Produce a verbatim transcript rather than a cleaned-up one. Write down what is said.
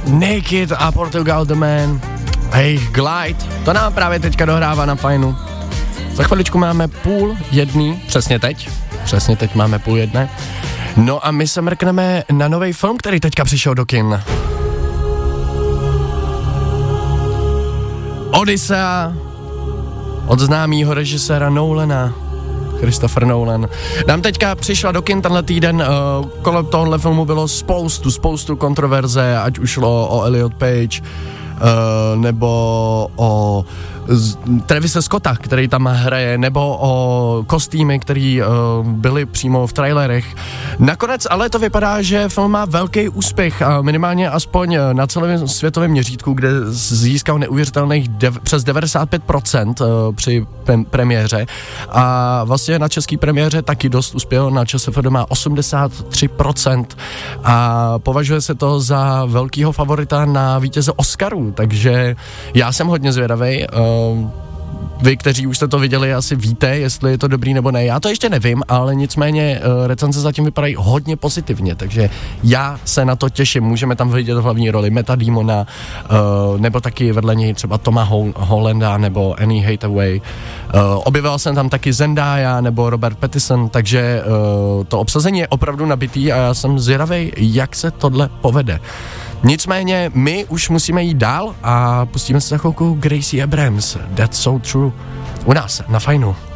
Naked a Portugal The Man a jejich Glide, to nám právě teďka dohrává na Fajnu. Za chviličku máme půl jedný, přesně teď, přesně teď máme půl jedné. No a my se mrkneme na nový film, který teďka přišel do kin. Odyssea od známýho režiséra Nolana, Christopher Nolan. Nám teďka přišla do kin tenhle týden, uh, kolem tohohle filmu bylo spoustu, spoustu kontroverze, ať už šlo o Elliot Page, uh, nebo o z, Travise Scotta, který tam hraje, nebo o kostýmy, který uh, byly přímo v trailerech. Nakonec ale to vypadá, že film má velký úspěch a minimálně aspoň na celém světovém měřítku, kde získal neuvěřitelných dev, přes devadesát pět procent uh, při pre- premiéře a vlastně na český premiéře taky dost uspěl, na ČSFD má osmdesát tři procent a považuje se to za velkýho favorita na vítěze Oscarů, takže já jsem hodně zvědavej. Uh, Vy, kteří už jste to viděli, asi víte, jestli je to dobrý nebo ne. Já to ještě nevím, ale nicméně uh, recenze zatím vypadají hodně pozitivně, takže já se na to těším. Můžeme tam vidět hlavní roli Metta Damona, uh, nebo taky vedle něj třeba Toma Hol- Hollanda nebo Annie Hathaway. Uh, objevil jsem tam taky Zendaya nebo Robert Pattinson, takže uh, to obsazení je opravdu nabitý a já jsem zvědavej, jak se tohle povede. Nicméně my už musíme jít dál a pustíme se za chvilku Gracie Abrams, That's So True, u nás na Fajnu.